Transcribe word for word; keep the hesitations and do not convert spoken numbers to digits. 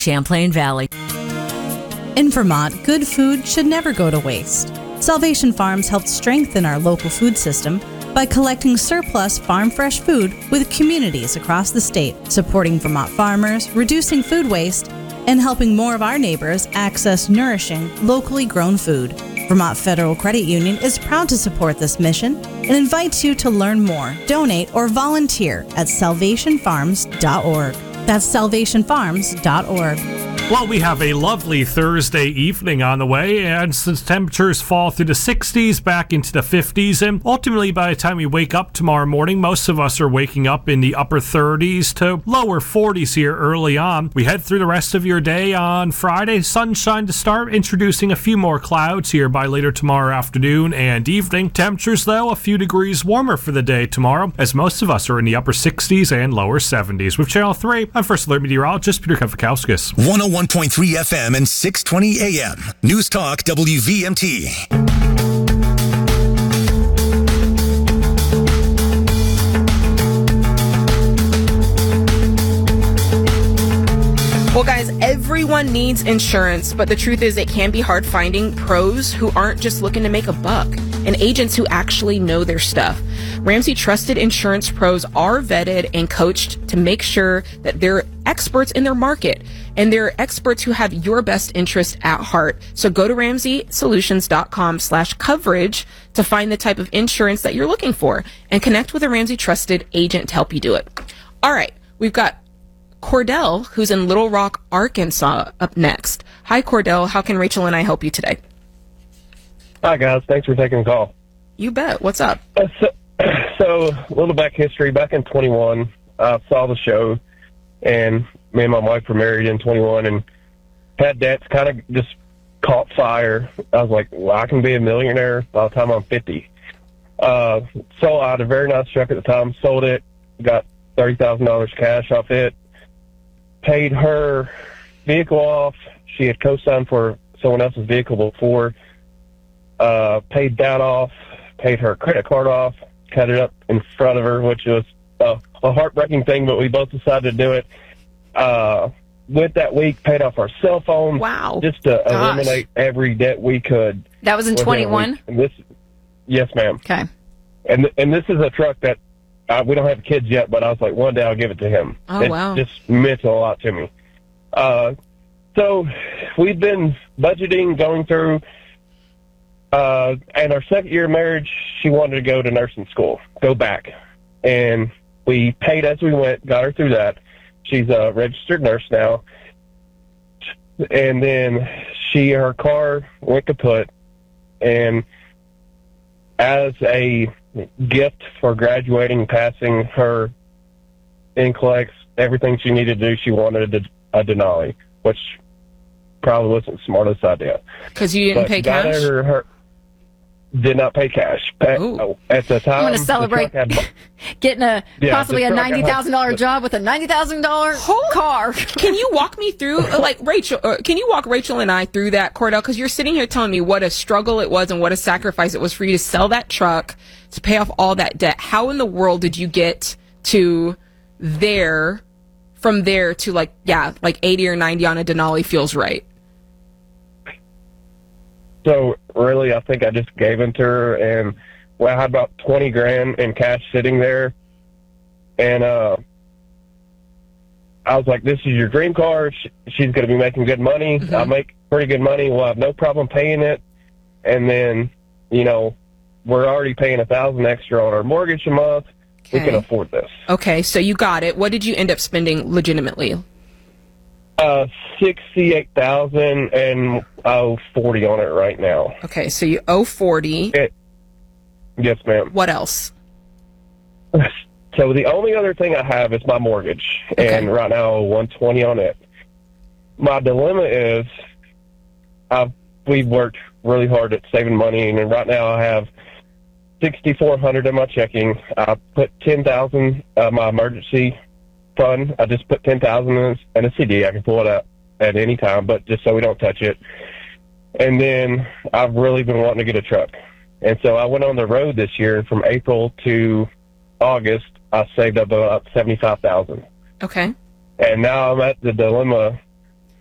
Champlain Valley. In Vermont, good food should never go to waste. Salvation Farms helped strengthen our local food system by collecting surplus farm fresh food with communities across the state, supporting Vermont farmers, reducing food waste, and helping more of our neighbors access nourishing, locally grown food. Vermont Federal Credit Union is proud to support this mission and invites you to learn more, donate, or volunteer at salvation farms dot org. That's salvation farms dot org. Well, we have a lovely Thursday evening on the way, and since temperatures fall through the sixties back into the fifties, and ultimately by the time we wake up tomorrow morning, most of us are waking up in the upper thirties to lower forties here early on. We head through the rest of your day on Friday, sunshine to start, introducing a few more clouds here by later tomorrow afternoon and evening. Temperatures, though, a few degrees warmer for the day tomorrow, as most of us are in the upper sixties and lower seventies. With Channel three, I'm First Alert Meteorologist Peter Kafakowskis. one oh one point three F M and six twenty A M. News Talk W V M T. Well, guys, everyone needs insurance, but the truth is it can be hard finding pros who aren't just looking to make a buck and agents who actually know their stuff. Ramsey Trusted Insurance Pros are vetted and coached to make sure that they're experts in their market, and they're experts who have your best interest at heart. So go to ramsey solutions dot com slash coverage to find the type of insurance that you're looking for and connect with a Ramsey Trusted agent to help you do it. All right, we've got Cordell, who's in Little Rock, Arkansas, up next. Hi, Cordell. How can Rachel and I help you today? Hi, guys. Thanks for taking the call. You bet. What's up? Uh, so, so, a little back history. Back in twenty-one, I saw the show, and me and my wife were married in twenty-one, and had debts kind of just caught fire. I was like, well, I can be a millionaire by the time I'm fifty. Uh, so I had a very nice truck at the time, sold it, got thirty thousand dollars cash off it, paid her vehicle off. She had co-signed for someone else's vehicle before. Uh, paid that off, paid her credit card off, cut it up in front of her, which was uh, a heartbreaking thing, but we both decided to do it. Uh, went that week, paid off our cell phone. Wow. Just to Gosh. eliminate every debt we could. That was in twenty-one? This, yes, ma'am. Okay. And and this is a truck that uh, we don't have kids yet, but I was like, one day I'll give it to him. Oh, it wow. just meant a lot to me. Uh, so we've been budgeting, going through. Uh, and our second year of marriage, she wanted to go to nursing school, go back. And we paid as we went, got her through that. She's a registered nurse now. And then she, her car went kaput. And as a gift for graduating, passing her N C L E X, everything she needed to do, she wanted a, a Denali, which probably wasn't the smartest idea. Because you didn't But pay got cash? Her, her, did not pay cash. Pay, Ooh. At the time, I'm going to celebrate the truck had, getting a Yeah, possibly the a truck had- ninety thousand dollars job with a ninety thousand dollars car. Can you walk me through, uh, like, Rachel, uh, can you walk Rachel and I through that, Cordell? Because you're sitting here telling me what a struggle it was and what a sacrifice it was for you to sell that truck, to pay off all that debt. How in the world did you get to there, from there to, like, yeah, like eighty or ninety on a Denali feels right? So really, I think I just gave it to her, and well, I had about twenty grand in cash sitting there, and uh, I was like, "This is your dream car. She, she's going to be making good money. Mm-hmm. I make pretty good money. We'll have no problem paying it." And then, you know, we're already paying a thousand extra on our mortgage a month. We Okay. can afford this. Okay, so you got it. What did you end up spending legitimately? Uh, sixty-eight thousand and oh forty on it right now. Okay, so you owe forty. It, yes, ma'am. What else? So the only other thing I have is my mortgage, Okay. and right now I owe one twenty on it. My dilemma is, I've we've worked really hard at saving money, and right now I have sixty-four hundred in my checking. I put ten thousand uh, my emergency fund. I just put ten thousand in, in a C D. I can pull it out at any time, but just so we don't touch it. And then I've really been wanting to get a truck, and so I went on the road this year from April to August. I saved up about seventy-five thousand. Okay. And now I'm at the dilemma